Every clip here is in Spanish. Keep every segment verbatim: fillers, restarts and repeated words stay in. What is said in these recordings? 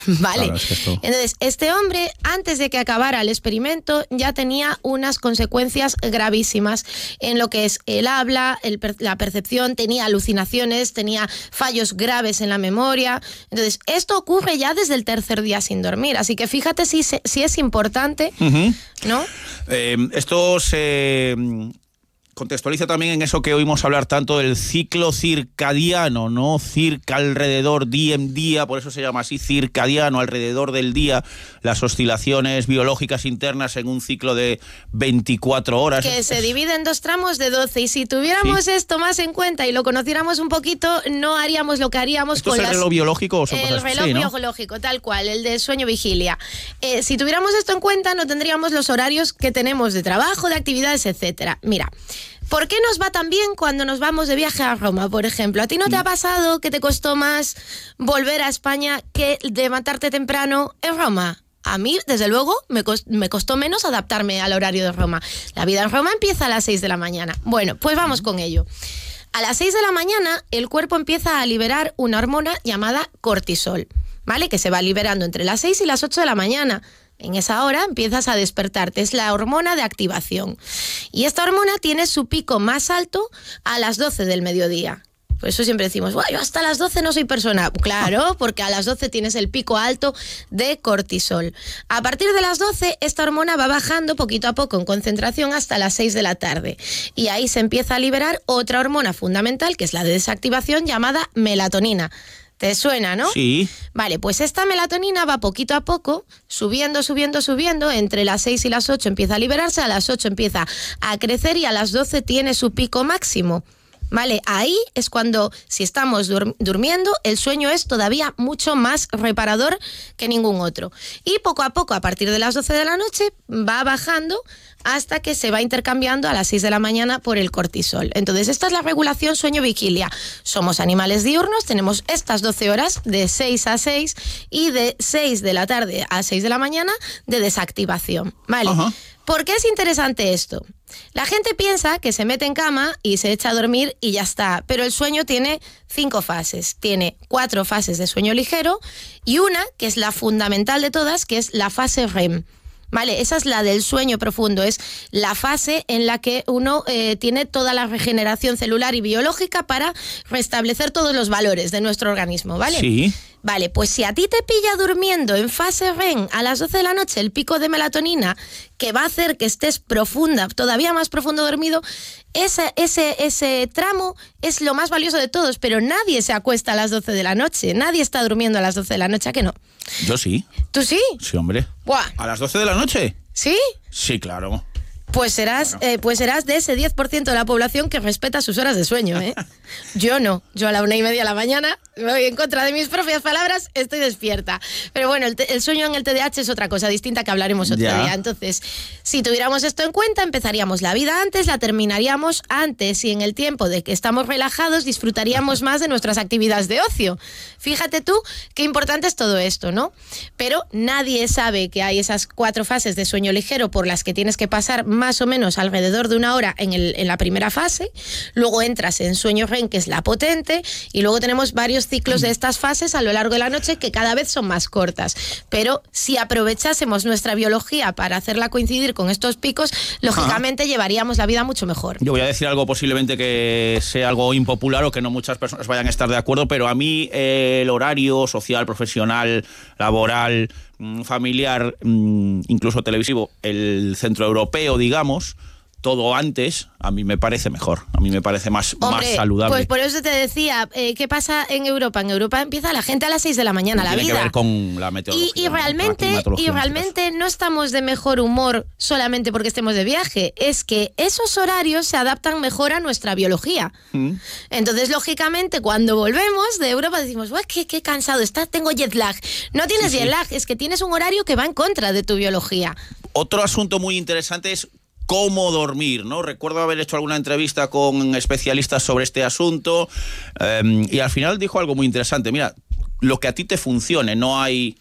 Vale, Claro, es que esto... entonces este hombre, antes de que acabara el experimento, ya tenía unas consecuencias gravísimas en lo que es el habla, el per- la percepción, tenía alucinaciones, tenía fallos graves en la memoria. Entonces esto ocurre ya desde el tercer día sin dormir, así que fíjate si, se, si es importante, Uh-huh. ¿no? Eh, esto se contextualiza también en eso que oímos hablar tanto del ciclo circadiano, ¿no? Circa alrededor, día en día, por eso se llama así, circadiano, alrededor del día, las oscilaciones biológicas internas en un ciclo de veinticuatro horas. Que se divide en dos tramos de doce, y si tuviéramos Sí. esto más en cuenta y lo conociéramos un poquito, no haríamos lo que haríamos ¿Esto con es el las... reloj biológico o son El cosas reloj sí, ¿no? biológico, tal cual, el de sueño-vigilia. Eh, si tuviéramos esto en cuenta, no tendríamos los horarios que tenemos de trabajo, de actividades, etcétera. Mira, ¿por qué nos va tan bien cuando nos vamos de viaje a Roma, por ejemplo? ¿A ti no te ha pasado que te costó más volver a España que levantarte temprano en Roma? A mí, desde luego, me, cost- me costó menos adaptarme al horario de Roma. La vida en Roma empieza a las seis de la mañana. Bueno, pues vamos con ello. A las seis de la mañana, el cuerpo empieza a liberar una hormona llamada cortisol, ¿vale? Que se va liberando entre las seis y las ocho de la mañana. En esa hora empiezas a despertarte, es la hormona de activación. Y esta hormona tiene su pico más alto a las doce del mediodía. Por eso siempre decimos, yo hasta las doce no soy persona. Claro, porque a las doce tienes el pico alto de cortisol. A partir de las doce, esta hormona va bajando poquito a poco en concentración hasta las seis de la tarde. Y ahí se empieza a liberar otra hormona fundamental, que es la de desactivación, llamada melatonina. ¿Te suena, no? Sí. Vale, pues esta melatonina va poquito a poco, subiendo, subiendo, subiendo. Entre las seis y las ocho empieza a liberarse, a las ocho empieza a crecer y a las doce tiene su pico máximo. Vale, ahí es cuando, si estamos dur- durmiendo, el sueño es todavía mucho más reparador que ningún otro. Y poco a poco, a partir de las doce de la noche, va bajando hasta que se va intercambiando a las seis de la mañana por el cortisol. Entonces, esta es la regulación sueño-vigilia. Somos animales diurnos, tenemos estas doce horas de seis a seis y de seis de la tarde a seis de la mañana de desactivación. Vale. Ajá. ¿Por qué es interesante esto? La gente piensa que se mete en cama y se echa a dormir y ya está, pero el sueño tiene cinco fases. Tiene cuatro fases de sueño ligero y una, que es la fundamental de todas, que es la fase R E M. Vale, esa es la del sueño profundo, es la fase en la que uno eh, tiene toda la regeneración celular y biológica para restablecer todos los valores de nuestro organismo, ¿vale? Sí. Vale, pues si a ti te pilla durmiendo en fase R E M a las doce de la noche, el pico de melatonina que va a hacer que estés profunda, todavía más profundo dormido, ese, ese, ese tramo es lo más valioso de todos, pero nadie se acuesta a las doce de la noche, nadie está durmiendo a las doce de la noche, ¿a que no? Yo sí. ¿Tú sí? Sí, hombre. Buah. ¿A las doce de la noche? ¿Sí? Sí, claro. Pues serás, Bueno. eh, pues serás de ese diez por ciento de la población que respeta sus horas de sueño, ¿eh? Yo no. Yo a la una y media de la mañana me voy en contra de mis propias palabras, estoy despierta. Pero bueno, el, te- el sueño en el T D A H es otra cosa distinta que hablaremos otro Ya. día. Entonces, si tuviéramos esto en cuenta, empezaríamos la vida antes, la terminaríamos antes y en el tiempo de que estamos relajados disfrutaríamos más de nuestras actividades de ocio. Fíjate tú qué importante es todo esto, ¿no? Pero nadie sabe que hay esas cuatro fases de sueño ligero por las que tienes que pasar más o menos alrededor de una hora en, el, en la primera fase, luego entras en sueño R E M, que es la potente, y luego tenemos varios ciclos de estas fases a lo largo de la noche que cada vez son más cortas. Pero si aprovechásemos nuestra biología para hacerla coincidir con estos picos, lógicamente llevaríamos la vida mucho mejor. Yo voy a decir algo posiblemente que sea algo impopular o que no muchas personas vayan a estar de acuerdo, pero a mí eh, el horario social, profesional, laboral, mm, familiar, mm, incluso televisivo, el centroeuropeo, digamos, todo antes, a mí me parece mejor, a mí me parece más, Hombre, más saludable. pues por eso te decía, eh, ¿qué pasa en Europa? En Europa empieza la gente a las seis de la mañana, la Tiene vida. que ver con la Y, meteorología. y ¿no? Con la realmente, climatología y en este realmente no estamos de mejor humor solamente porque estemos de viaje, es que esos horarios se adaptan mejor a nuestra biología. Mm. Entonces, lógicamente, cuando volvemos de Europa decimos, "Uy, qué, qué cansado está, tengo jet lag". No tienes Sí, jet sí. lag, es que tienes un horario que va en contra de tu biología. Otro asunto muy interesante es cómo dormir, ¿no? Recuerdo haber hecho alguna entrevista con especialistas sobre este asunto eh, y al final dijo algo muy interesante. Mira, lo que a ti te funcione, no hay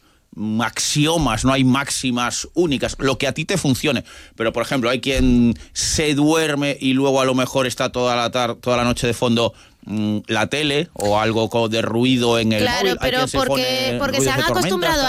axiomas, no hay máximas únicas, lo que a ti te funcione. Pero, por ejemplo, hay quien se duerme y luego a lo mejor está toda la tarde, toda la noche de fondo mm, la tele o algo co- de ruido en el Claro, móvil. Hay pero quien se porque, pone porque ruidos se han de tormenta, acostumbrado